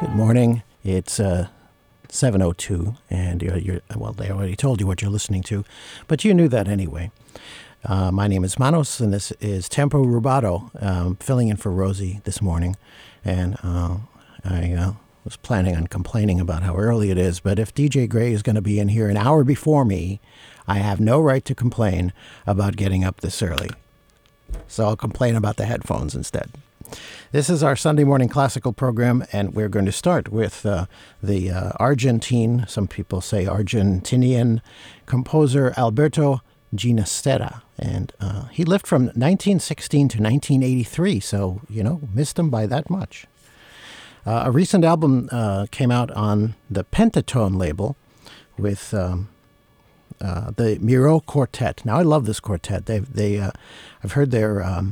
Good morning. It's 7:02, and they already told you what you're listening to, but you knew that anyway. My name is Manos, and this is Tempo Rubato, filling in for Rosie this morning. And I was planning on complaining about how early it is, but if DJ Gray is going to be in here an hour before me, I have no right to complain about getting up this early. So I'll complain about the headphones instead. This is our Sunday morning classical program, and we're going to start with the Argentine, some people say Argentinian, composer Alberto Ginastera. And he lived from 1916 to 1983, so, missed him by that much. A recent album came out on the Pentatone label with the Miro Quartet. Now, I love this quartet. I've heard their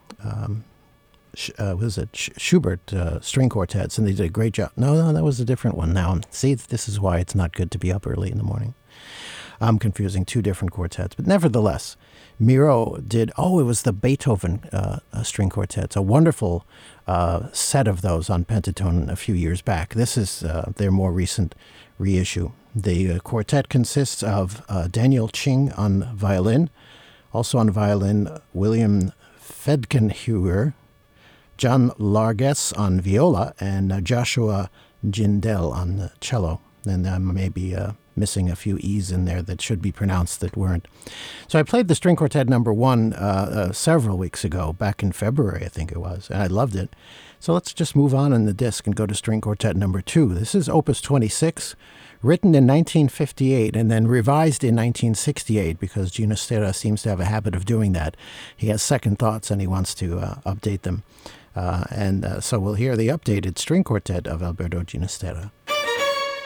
Schubert string quartets, and they did a great job. No, that was a different one. Now, see, this is why it's not good to be up early in the morning. I'm confusing two different quartets, but nevertheless, Miro did. It was the Beethoven string quartets. A wonderful set of those on Pentatone a few years back. This is their more recent reissue. The quartet consists of Daniel Ching on violin, also on violin William Fedkenhuer, John Largess on viola, and Joshua Jindel on cello. And I may be missing a few E's in there that should be pronounced that weren't. So I played the String Quartet number 1 several weeks ago, back in February, I think it was, and I loved it. So let's just move on the disc and go to String Quartet number 2. This is Opus 26, written in 1958 and then revised in 1968 because Ginastera seems to have a habit of doing that. He has second thoughts and he wants to update them. So we'll hear the updated String Quartet of Alberto Ginastera.